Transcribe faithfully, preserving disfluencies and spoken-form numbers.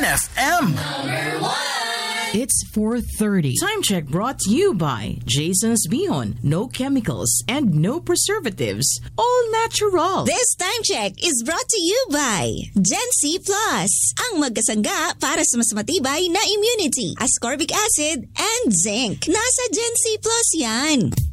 F M. It's four thirty. Time check brought to you by Jason's Beyond. No chemicals and no preservatives. All natural. This time check is brought to you by Gen C Plus. Ang magkasangga para sa mas matibay na immunity, ascorbic acid and zinc. Nasa Gen C Plus yan.